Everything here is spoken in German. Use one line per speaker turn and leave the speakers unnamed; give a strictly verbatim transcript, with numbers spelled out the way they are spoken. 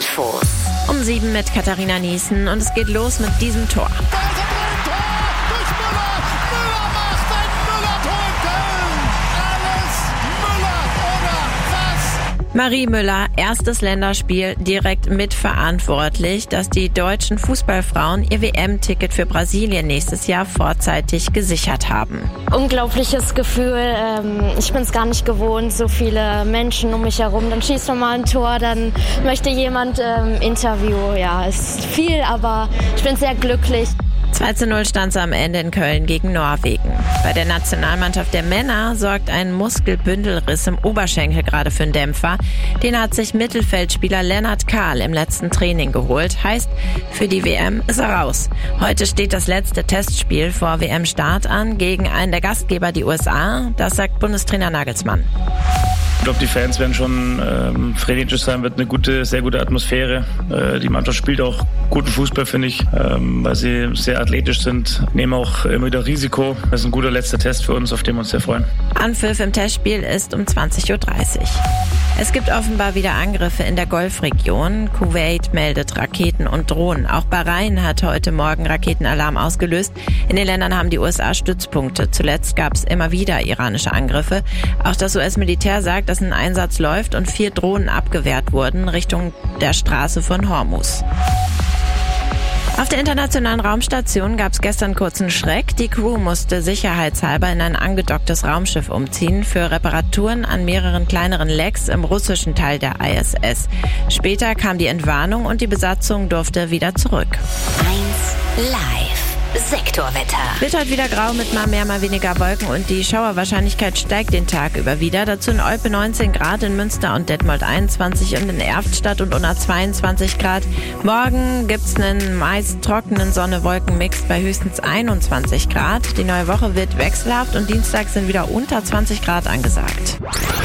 Infos.
Um sieben mit Katharina Niesen und es geht los mit diesem Tor. Marie Müller, erstes Länderspiel, direkt mitverantwortlich, dass die deutschen Fußballfrauen ihr W M-Ticket für Brasilien nächstes Jahr vorzeitig gesichert haben.
Unglaubliches Gefühl. Ich bin es gar nicht gewohnt, so viele Menschen um mich herum. Dann schießt man mal ein Tor, dann möchte jemand ähm, Interview. Ja, es ist viel, aber ich bin sehr glücklich.
zwei zu null stand es am Ende in Köln gegen Norwegen. Bei der Nationalmannschaft der Männer sorgt ein Muskelbündelriss im Oberschenkel gerade für einen Dämpfer. Den hat sich Mittelfeldspieler Lennart Kahl im letzten Training geholt. Heißt, für die W M ist er raus. Heute steht das letzte Testspiel vor W M-Start an gegen einen der Gastgeber, die U S A. Das sagt Bundestrainer Nagelsmann.
Ich glaube, die Fans werden schon ähm, frenetisch sein, wird eine gute, sehr gute Atmosphäre. Äh, die Mannschaft spielt auch guten Fußball, finde ich, ähm, weil sie sehr athletisch sind, nehmen auch immer wieder Risiko. Das ist ein guter letzter Test für uns, auf den wir uns sehr freuen.
Anpfiff im Testspiel ist um zwanzig Uhr dreißig. Es gibt offenbar wieder Angriffe in der Golfregion. Kuwait meldet Raketen und Drohnen. Auch Bahrain hat heute Morgen Raketenalarm ausgelöst. In den Ländern haben die U S A Stützpunkte. Zuletzt gab es immer wieder iranische Angriffe. Auch das U S-Militär sagt, dass ein Einsatz läuft und vier Drohnen abgewehrt wurden Richtung der Straße von Hormuz. Auf der Internationalen Raumstation gab es gestern kurzen Schreck. Die Crew musste sicherheitshalber in ein angedocktes Raumschiff umziehen für Reparaturen an mehreren kleineren Lecks im russischen Teil der I S S. Später kam die Entwarnung und die Besatzung durfte wieder zurück.
eins Live. Sektorwetter.
Wird heute wieder grau mit mal mehr, mal weniger Wolken und die Schauerwahrscheinlichkeit steigt den Tag über wieder. Dazu in Olpe neunzehn Grad, in Münster und Detmold einundzwanzig und in Erftstadt und Unna zweiundzwanzig Grad. Morgen gibt's einen meist trockenen Sonne-Wolken-Mix bei höchstens einundzwanzig Grad. Die neue Woche wird wechselhaft und Dienstag sind wieder unter zwanzig Grad angesagt.